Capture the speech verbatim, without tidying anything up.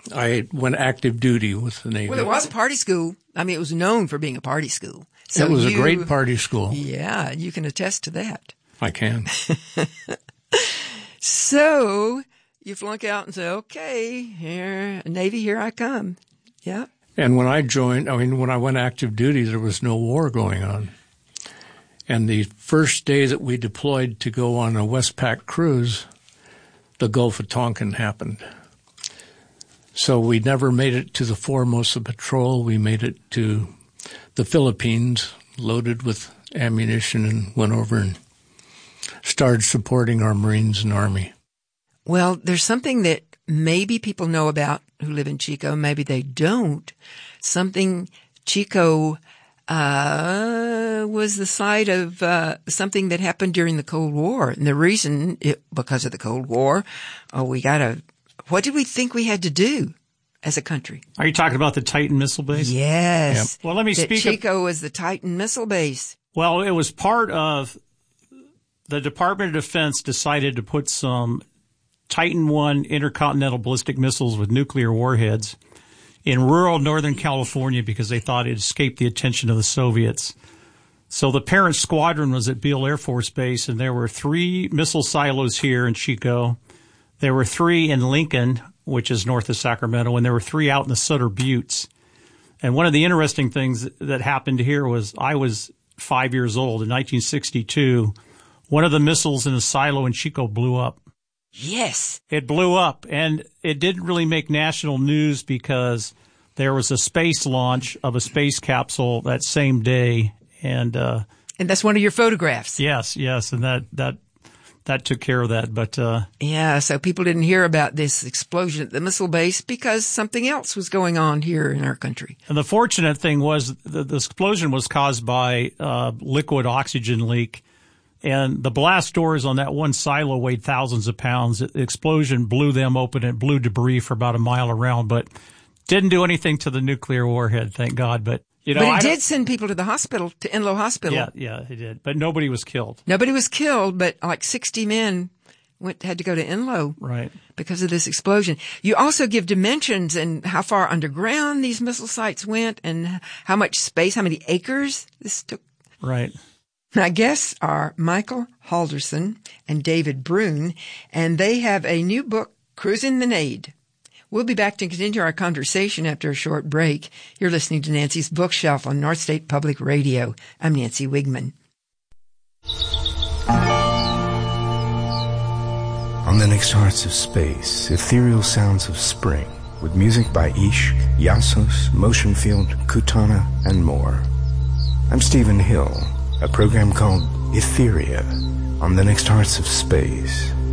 I went active duty with the Navy. Well, it was a party school. I mean, it was known for being a party school. So it was you, a great party school. Yeah, you can attest to that. I can. So you flunk out and say, okay, here, Navy, here I come. Yeah. And when I joined, I mean, when I went active duty, there was no war going on. And the first day that we deployed to go on a Westpac cruise, the Gulf of Tonkin happened. So we never made it to the foremost of patrol. We made it to the Philippines, loaded with ammunition, and went over and started supporting our Marines and Army. Well, there's something that maybe people know about who live in Chico, maybe they don't. Something Chico uh was the site of uh something that happened during the Cold War. And the reason, it, because of the Cold War, oh, we got to, what did we think we had to do as a country? Are you talking about the Titan missile base? Yes. Yep. Well, let me that speak. Chico of, was the Titan missile base. Well, it was part of the Department of Defense decided to put some Titan one intercontinental ballistic missiles with nuclear warheads in rural Northern California because they thought it escaped the attention of the Soviets. So the parent squadron was at Beale Air Force Base, and there were three missile silos here in Chico. There were three in Lincoln, which is north of Sacramento, and there were three out in the Sutter Buttes. And one of the interesting things that happened here was I was five years old in nineteen sixty-two. One of the missiles in a silo in Chico blew up. Yes. It blew up, and it didn't really make national news because there was a space launch of a space capsule that same day. And uh, and that's one of your photographs. Yes, yes, and that that that took care of that. But uh, yeah, so people didn't hear about this explosion at the missile base because something else was going on here in our country. And the fortunate thing was the, the explosion was caused by uh, liquid oxygen leak. And the blast doors on that one silo weighed thousands of pounds. The explosion blew them open and blew debris for about a mile around, but didn't do anything to the nuclear warhead, thank God. But you know, but it I did send people to the hospital, to Enloe Hospital. Yeah, yeah, it did. But nobody was killed. Nobody was killed, but like sixty men went had to go to Enloe, right, because of this explosion. You also give dimensions and how far underground these missile sites went, and how much space, how many acres this took. Right. My guests are Michael Halderson and David Brune, and they have a new book, Cruising the Nade. We'll be back to continue our conversation after a short break. You're listening to Nancy's Bookshelf on North State Public Radio. I'm Nancy Wigman. On the next Hearts of Space, ethereal sounds of spring, with music by Ishq, Yasos, Motionfield, Kutana, and more. I'm Stephen Hill. A program called Etheria on the next Hearts of Space.